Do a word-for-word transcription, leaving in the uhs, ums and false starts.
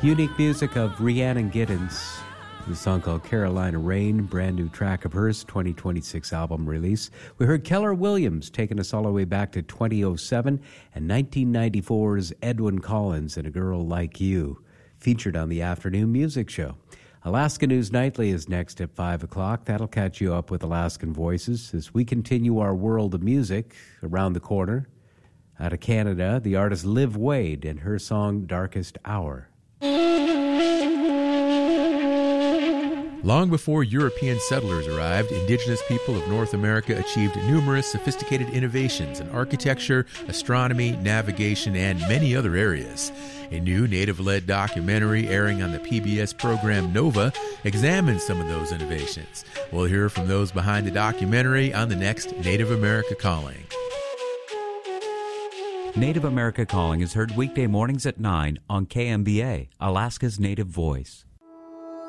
Unique music of Rhiannon Giddens. The song called Carolina Rain, brand new track of hers, twenty twenty-six album release. We heard Keller Williams taking us all the way back to twenty oh seven and nineteen ninety-four's Edwyn Collins and A Girl Like You, featured on the afternoon music show. Alaska News Nightly is next at five o'clock. That'll catch you up with Alaskan Voices as we continue our world of music around the corner. Out of Canada, the artist Liv Wade and her song Darkest Hour. Long before European settlers arrived, indigenous people of North America achieved numerous sophisticated innovations in architecture, astronomy, navigation, and many other areas. A new native-led documentary airing on the P B S program Nova examines some of those innovations. We'll hear from those behind the documentary on the next Native America Calling. Native America Calling is heard weekday mornings at nine on K M B A, Alaska's Native Voice.